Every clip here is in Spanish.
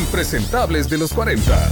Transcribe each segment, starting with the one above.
Impresentables de los 40.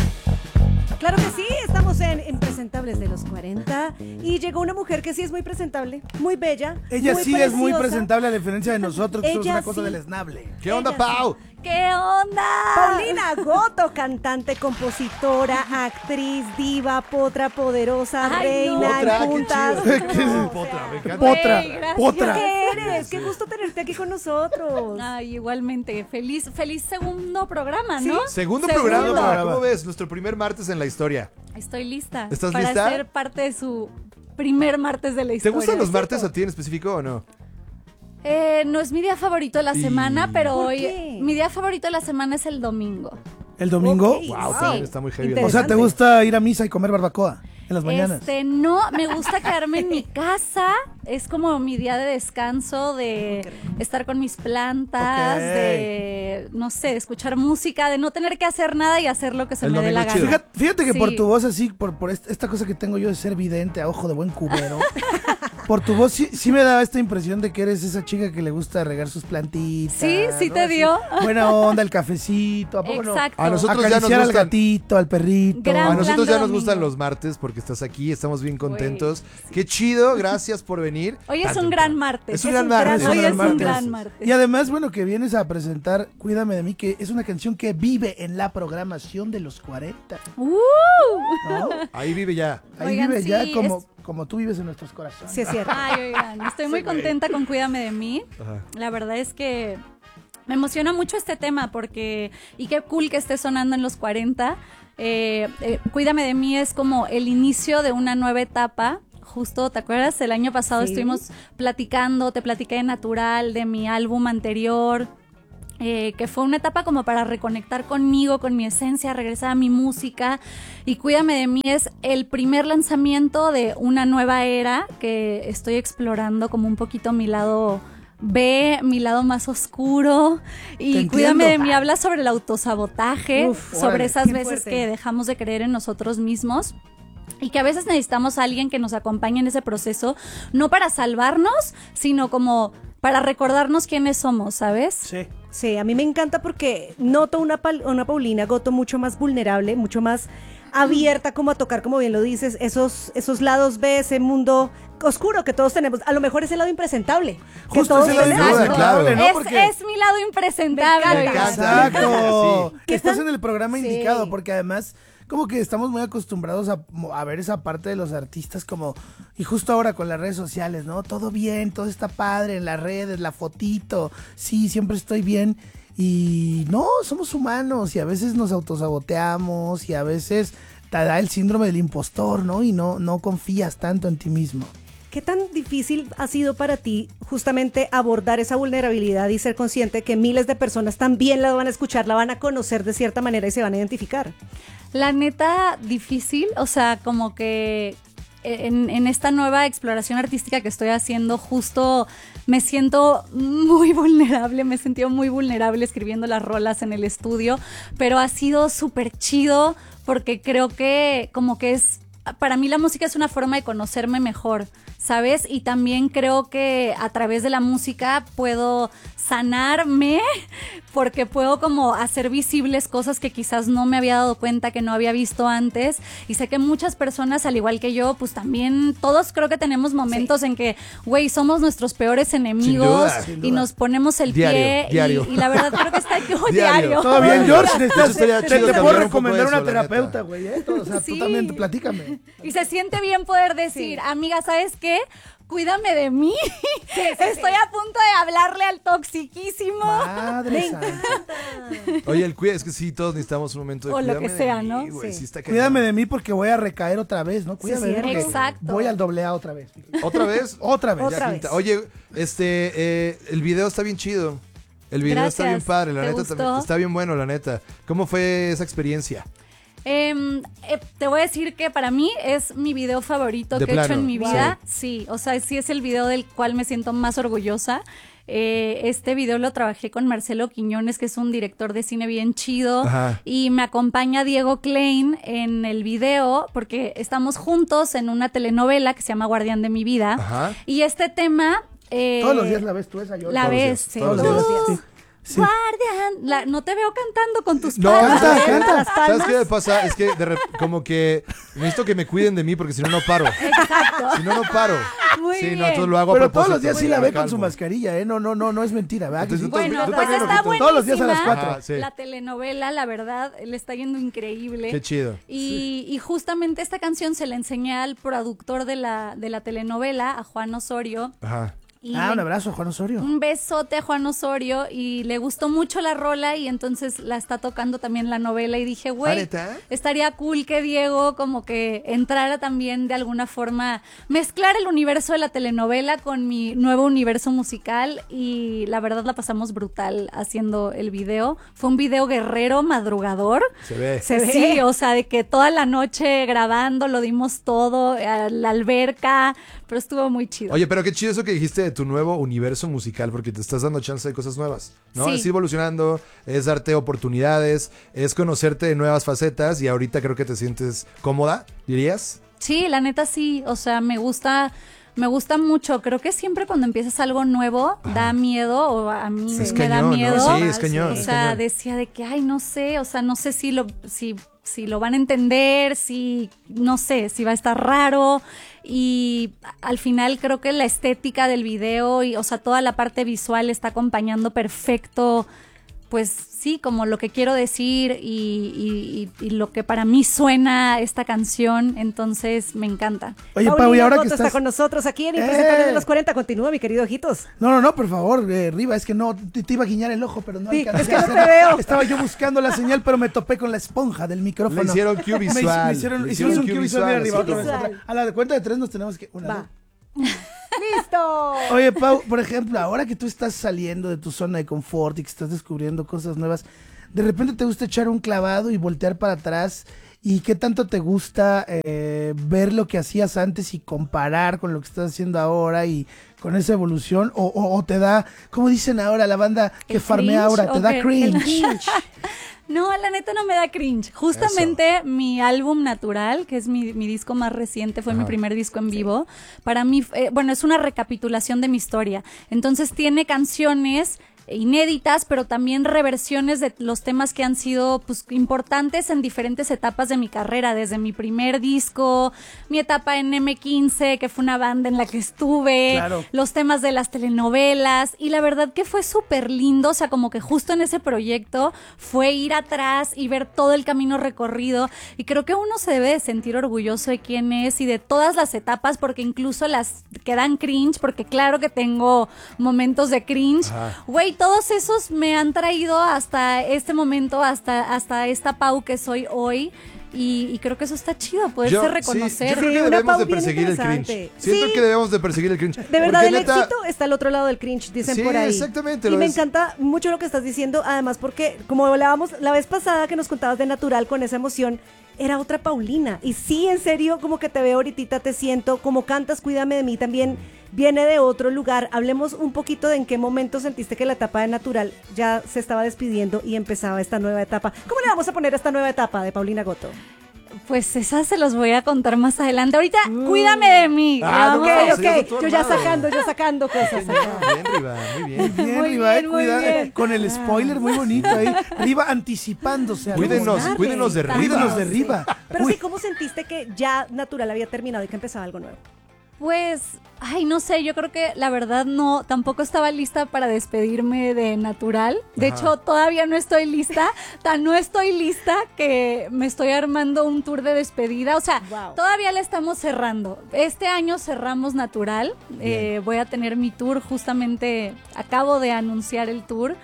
Claro que sí, estamos en Impresentables de los 40 y llegó una mujer que sí es muy presentable, muy bella. Ella muy sí preciosa. es muy presentable a diferencia de nosotros, que somos Ella una cosa sí. deleznable. ¿Qué onda, Ella Pau? ¿Qué onda? Paulina Goto, cantante, compositora, actriz, diva, potra, poderosa, Ay, no. reina, Potra, en qué puntas. chido. ¿Qué es? No, Potra, me encanta. Potra, Güey, gracias. potra. ¿Qué eres? Qué gusto tenerte aquí con nosotros. Ay, igualmente. Feliz segundo programa, ¿no? Segundo Segundo. programa. ¿Cómo ves? Nuestro primer martes en la historia. Estoy lista. ¿Estás para lista? ser parte de su primer martes de la ¿Te historia. gustan los ¿Es martes cierto? a ti en específico o no? No es mi día favorito de la semana, pero ¿Por hoy qué? mi día favorito de la semana es el domingo. ¿El domingo? Ok. Wow, Sí. también está muy heavy. el O sea, ¿te gusta ir a misa y comer barbacoa en las mañanas? No, me gusta quedarme en mi casa. Es como mi día de descanso, de estar con mis plantas, Ok. de, no sé, escuchar música, de no tener que hacer nada y hacer lo que se El me dé la domingo chido. gana. Fíjate que Sí. por tu voz así, por esta cosa que tengo yo de ser vidente a ojo de buen cubero, por tu voz sí me da esta impresión de que eres esa chica que le gusta regar sus plantitas. Sí, sí ¿no? te Así, dio. Buena onda, el cafecito, ¿a poco Exacto. A no? nosotros ya nos Acariciar al gustan. gatito, al perrito. Gran A nosotros plan ya de nos gustan domingo. los martes porque estás aquí, estamos bien contentos. Qué chido, gracias por venir. Hoy es un gran martes. Es un gran martes. Hoy es un martes. gran martes. Y además, bueno, que vienes a presentar Cuídame de mí, que es una canción que vive en la programación de los 40, ¿no? Ahí vive ya. Ahí Oigan, vive ya sí, como tú vives en nuestros corazones. Sí, es cierto. Ay, oigan, estoy muy contenta con Cuídame de mí. Ajá. La verdad es que me emociona mucho este tema porque, y qué cool que esté sonando en los 40. Cuídame de mí es como el inicio de una nueva etapa. Justo, ¿te acuerdas? El año pasado Sí. estuvimos platicando, te platiqué de Natural, de mi álbum anterior. Que fue una etapa como para reconectar conmigo, con mi esencia, regresar a mi música. Y Cuídame de mí es el primer lanzamiento de una nueva era que estoy explorando como un poquito mi lado B, mi lado más oscuro. Y Te Cuídame de entiendo. mí habla sobre el autosabotaje, Uf, sobre órale. esas Qué veces fuerte. que dejamos de creer en nosotros mismos. Y que a veces necesitamos a alguien que nos acompañe en ese proceso, no para salvarnos, sino como para recordarnos quiénes somos, ¿sabes? Sí. Sí, a mí me encanta porque noto una Paulina Goto mucho más vulnerable, mucho más abierta como a tocar, como bien lo dices, esos lados B, ese mundo oscuro que todos tenemos. A lo mejor es el lado impresentable. Que Justo todos ese lado tenemos. Exacto. impresentable, ¿no? Es, Porque es mi lado impresentable. Me oigan. encanta. Exacto. Sí. Estás en el programa Sí. indicado, porque además como que estamos muy acostumbrados a ver esa parte de los artistas como, y justo ahora con las redes sociales, ¿no? Todo bien, todo está padre en las redes, la fotito, sí, siempre estoy bien. Y no, somos humanos y a veces nos autosaboteamos y a veces te da el síndrome del impostor, ¿no? Y no confías tanto en ti mismo. ¿Qué tan difícil ha sido para ti justamente abordar esa vulnerabilidad y ser consciente que miles de personas también la van a escuchar, la van a conocer de cierta manera y se van a identificar? La neta, difícil, o sea, como que en esta nueva exploración artística que estoy haciendo, justo me siento muy vulnerable, me he sentido muy vulnerable escribiendo las rolas en el estudio, pero ha sido súper chido porque creo que como que para mí la música es una forma de conocerme mejor, ¿sabes? Y también creo que a través de la música puedo sanarme porque puedo como hacer visibles cosas que quizás no me había dado cuenta, que no había visto antes. Y sé que muchas personas, al igual que yo, pues también todos creo que tenemos momentos en que, güey, somos nuestros peores enemigos Sin duda. y nos ponemos el Diario, pie. diario. Y la verdad creo que está Diario. diario. Todo bien, George, necesitas, Eso estaría te chido puedo cambiar un poco recomendar eso, una la terapeuta, neta. güey, ¿eh? O sea, tú Sí. también, platícame. Y se siente bien poder decir, amiga, ¿sabes qué? Cuídame de mí. Estoy a punto de hablarle al toxiquísimo. Madre santa. Oye, es que sí, todos necesitamos un momento de O lo cuídame que de sea, mí, ¿no? güey, Sí. sí está cañón. Cuídame de mí porque voy a recaer otra vez, ¿no? Cuídame de mí porque Exacto. voy al doble A otra vez. ¿Otra vez? Otra vez. Otra Ya vez. quinta. Oye, el video está bien chido. El video está bien Gracias. padre, la ¿Te neta gustó? también está bien bueno, la neta. ¿Cómo fue esa experiencia? Te voy a decir que para mí es mi video favorito De que he hecho plano, en mi vida. Sí, o sea, sí es el video del cual me siento más orgullosa. Este video lo trabajé con Marcelo Quiñones, que es un director de cine bien chido. Ajá. Y me acompaña Diego Klein en el video porque estamos juntos en una telenovela que se llama Guardián de mi vida. Ajá. Y este tema... Todos los días la ves tú esa, yo. La Todos los ves, días, sí, todos todos los los días. días. Sí. Guardián. No te veo cantando con tus No, palmas. canta, canta. Las palmas. ¿Sabes qué me pasa? Es que como que necesito que me cuiden de mí porque si no, no paro. Exacto. Si no, no paro. Muy sí, no, bien. entonces lo hago a Pero todos propósito, los días sí la me ve con su calmo. mascarilla, ¿eh? No es mentira, ¿verdad? Que Entonces, sí? tú también- Bueno, tú pues también lo está quitas. buenísima. Todos los días a las 4. Ajá, sí. La telenovela, la verdad, le está yendo increíble. Qué chido. Y justamente esta canción se la enseñé al productor de la telenovela, a Juan Osorio. Ajá. Y Un abrazo a Juan Osorio. un besote a Juan Osorio y le gustó mucho la rola y entonces la está tocando también la novela y dije, güey, ¿Neta? estaría cool que Diego como que entrara también de alguna forma, mezclar el universo de la telenovela con mi nuevo universo musical y la verdad la pasamos brutal haciendo el video. Fue un video guerrero, madrugador. Se ve. Se ve. Sí, o sea, de que toda la noche grabando, lo dimos todo, a la alberca, pero estuvo muy chido. Oye, pero qué chido eso que dijiste de tu nuevo universo musical, porque te estás dando chance de cosas nuevas, ¿no? Sí. Es ir evolucionando, es darte oportunidades, es conocerte de nuevas facetas y ahorita creo que te sientes cómoda, ¿dirías? Sí, la neta sí, o sea, me gusta mucho. Creo que siempre cuando empiezas algo nuevo da miedo, o a mí Es me da cañón, ¿no? miedo. Sí, es cañón, O es sea, cañón. decía de que, ay, no sé, o sea, no sé si lo van a entender, no sé, si va a estar raro. Y al final creo que la estética del video y, o sea, toda la parte visual está acompañando perfecto, pues sí, como lo que quiero decir y lo que para mí suena esta canción, entonces me encanta. Oye, Pau, y Paulina ahora que Coto estás... está con nosotros aquí en Impresentables de los 40. Continúa, mi querido Ojitos. No, por favor, Riva, es que no, te iba a guiñar el ojo, pero no Sí, alcancé es que a no hacerlo. te veo. Estaba yo buscando la señal, pero me topé con la esponja del micrófono. Le hicieron cue visual. Me hicieron Le hicimos un cue cue visual, mira, Riva, sí. otra vez, Visual. otra. A la cuenta de 3 nos tenemos que... Una, Va. dos. ¡Listo! Oye, Pau, por ejemplo, ahora que tú estás saliendo de tu zona de confort y que estás descubriendo cosas nuevas, de repente te gusta echar un clavado y voltear para atrás. ¿Y qué tanto te gusta ver lo que hacías antes y comparar con lo que estás haciendo ahora y con esa evolución? ¿O te da, como dicen ahora la banda que ¿El farmea cringe ahora, te o da qué? cringe? No, la neta no me da cringe. Justamente mi álbum Natural, que es mi disco más reciente, fue mi primer disco en vivo. Para mí, bueno, es una recapitulación de mi historia. Entonces tiene canciones inéditas, pero también reversiones de los temas que han sido pues importantes en diferentes etapas de mi carrera, desde mi primer disco, mi etapa en M15, que fue una banda en la que estuve, Claro. los temas de las telenovelas, y la verdad que fue súper lindo, o sea, como que justo en ese proyecto fue ir atrás y ver todo el camino recorrido, y creo que uno se debe de sentir orgulloso de quién es y de todas las etapas, porque incluso las que dan cringe, porque claro que tengo momentos de cringe, güey, todos esos me han traído hasta este momento, hasta esta Pau que soy hoy. Y creo que eso está chido, poderse Yo reconocer. creo Sí, que una debemos Pau de bien perseguir el interesante. cringe. Siento Sí. que debemos de perseguir el cringe. De verdad, Porque el neta, éxito está al otro lado del cringe, dicen Sí, por ahí. exactamente, Y lo me es. encanta mucho lo que estás diciendo, además porque, como hablábamos la vez pasada que nos contabas de Natural con esa emoción, era otra Paulina. Y sí, en serio, como que te veo ahorita, te siento, como cantas Cuídame de mí también viene de otro lugar. Hablemos un poquito de en qué momento sentiste que la etapa de Natural ya se estaba despidiendo y empezaba esta nueva etapa. ¿Cómo le vamos a poner a esta nueva etapa de Paulina Goto? Pues esas se los voy a contar más adelante. Ahorita, cuídame de mí. Ah, Vamos. no, Ok, sí, eso tú yo ya armado. sacando cosas. Bien, Riva, muy bien. Bien, Muy Riva, bien, muy cuida, bien. con el spoiler muy bonito ahí. Riva anticipándose. a lo Cuídenos, bueno. cuídenos de Riva. Cuídenos de Riva. Pero Uy, sí, ¿cómo sentiste que ya Natural había terminado y que empezaba algo nuevo? Pues, ay, no sé, yo creo que la verdad no, tampoco estaba lista para despedirme de Natural. De hecho, todavía no estoy lista. No estoy lista que me estoy armando un tour de despedida. O sea, Wow. todavía la estamos cerrando. Este año cerramos Natural. Voy a tener mi tour, justamente acabo de anunciar el tour.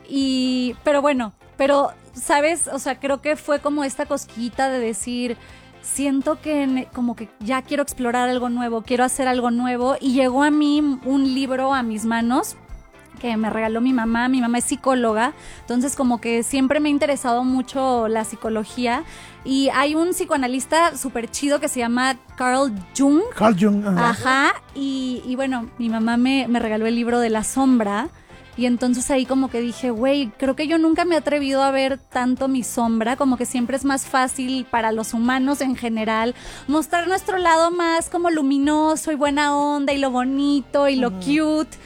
Pero bueno, ¿sabes? O sea, creo que fue como esta cosquillita de decir... Siento que como que ya quiero explorar algo nuevo, quiero hacer algo nuevo, y llegó a mí un libro a mis manos que me regaló mi mamá es psicóloga, entonces como que siempre me ha interesado mucho la psicología, y hay un psicoanalista súper chido que se llama Carl Jung. Carl Jung. ajá. Ajá, y bueno, mi mamá me regaló el libro de La Sombra, y entonces ahí como que dije, güey, creo que yo nunca me he atrevido a ver tanto mi sombra, como que siempre es más fácil para los humanos en general mostrar nuestro lado más como luminoso y buena onda y lo bonito y lo cute.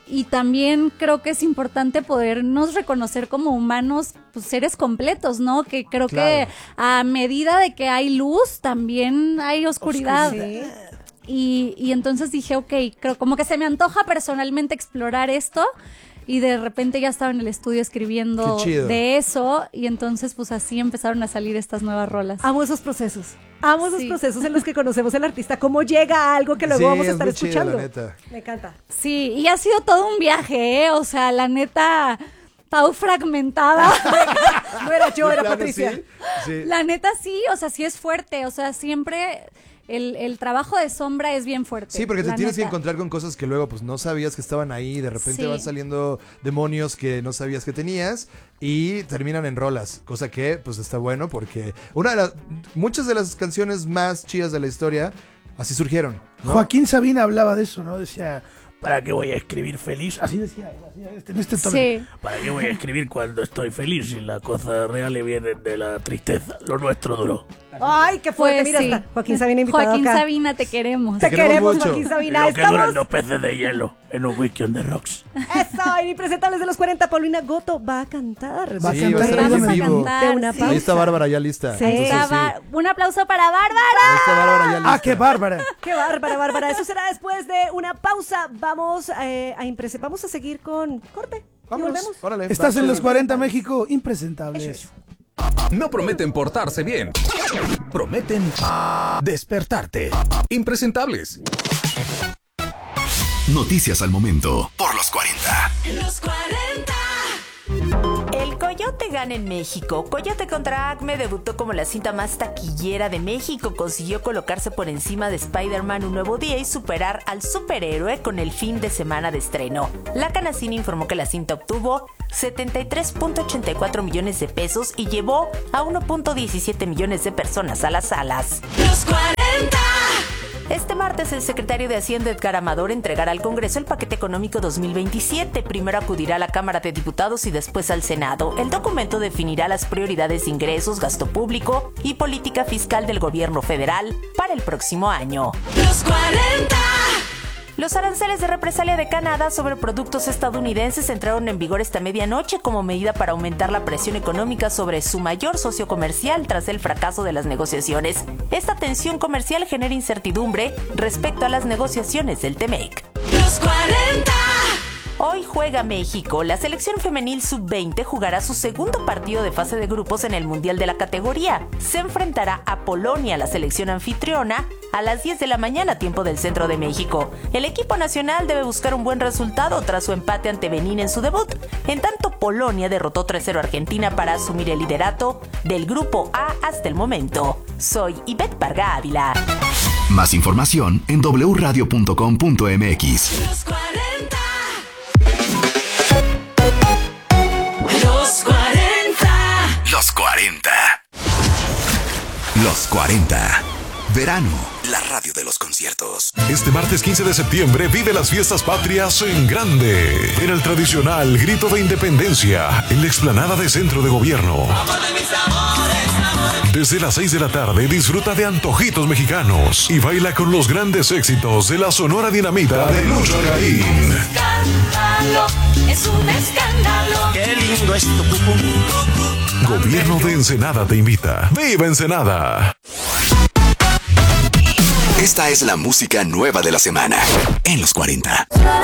Y también creo que es importante podernos reconocer como humanos, pues seres completos, ¿no? Que creo que a medida de que hay luz, también hay oscuridad. Y entonces dije, ok, creo como que se me antoja personalmente explorar esto. Y de repente ya estaba en el estudio escribiendo de eso. Y entonces pues así empezaron a salir estas nuevas rolas. Amo esos procesos. Amo esos procesos en los que conocemos al artista, cómo llega a algo que luego vamos a estar escuchando. Chido, la neta. Me encanta. Sí, y ha sido todo un viaje, ¿eh? O sea, la neta, Pau fragmentada. No era yo, era Patricia. Sí. La neta sí, o sea, sí es fuerte. O sea, siempre el trabajo de sombra es bien fuerte. Sí, porque te la tienes que neta. encontrar con cosas que luego pues no sabías que estaban ahí, de repente Sí. van saliendo demonios que no sabías que tenías y terminan en rolas, cosa que pues está bueno porque muchas de las canciones más chidas de la historia así surgieron, ¿no? Joaquín Sabina hablaba de eso, ¿no? Decía, ¿para qué voy a escribir feliz? Así decía en este tono. Sí. ¿Para qué voy a escribir cuando estoy feliz si las cosas reales vienen de la tristeza? Lo nuestro duró. Ay, qué fuerte. Pues Mira, sí. está Joaquín Sabina invitado Joaquín acá. Sabina, te queremos. Te queremos queremos, mucho. Joaquín Sabina. Lo que duran Estamos... los peces de hielo en un whisky on the rocks. Eso, Impresentables de los 40. Paulina Goto va a cantar. Va a Sí, cantar. va a estar Vamos en a vivo. cantar. De una sí. pausa. Ahí está Bárbara ya lista. Sí. Entonces, Está sí. Un aplauso para Bárbara. Ahí está Bárbara ya lista. ¡Ah, qué bárbara! Qué bárbara, Bárbara. Eso será después de una pausa. Vamos vamos a seguir con corte. Y Vámonos, volvemos. órale. Estás va. en los 40 México, impresentables. No prometen portarse bien. Prometen despertarte. Impresentables. Noticias al momento por los 40. Los 40. El Coyote gana en México. Coyote contra Acme debutó como la cinta más taquillera de México. Consiguió colocarse por encima de Spider-Man Un Nuevo Día y superar al superhéroe con el fin de semana de estreno. La Canacine informó que la cinta obtuvo 73.84 millones de pesos y llevó a 1.17 millones de personas a las salas. Los 40. Este martes, el secretario de Hacienda, Edgar Amador, entregará al Congreso el paquete económico 2027. Primero acudirá a la Cámara de Diputados y después al Senado. El documento definirá las prioridades de ingresos, gasto público y política fiscal del gobierno federal para el próximo año. Los 40. Los aranceles de represalia de Canadá sobre productos estadounidenses entraron en vigor esta medianoche como medida para aumentar la presión económica sobre su mayor socio comercial tras el fracaso de las negociaciones. Esta tensión comercial genera incertidumbre respecto a las negociaciones del TEMEC. Los 40. Hoy juega México. La selección femenil sub-20 jugará su segundo partido de fase de grupos en el Mundial de la categoría. Se enfrentará a Polonia, la selección anfitriona, a las 10 de la mañana, tiempo del centro de México. El equipo nacional debe buscar un buen resultado tras su empate ante Benín en su debut. En tanto, Polonia derrotó 3-0 a Argentina para asumir el liderato del Grupo A hasta el momento. Soy Ivette Varga Ávila. Más información en wradio.com.mx. Los 40. Los 40. Los 40. Los 40. Verano, la radio de los conciertos. Este martes 15 de septiembre vive las fiestas patrias en grande. En el tradicional Grito de Independencia, en la explanada de Centro de Gobierno. Desde las 6 de la tarde disfruta de antojitos mexicanos y baila con los grandes éxitos de la Sonora Dinamita de Lucho Garín. Escándalo, es un escándalo. Qué lindo es tu cucú. Gobierno de Ensenada te invita. ¡Viva Ensenada! Esta es la música nueva de la semana en los 40. Los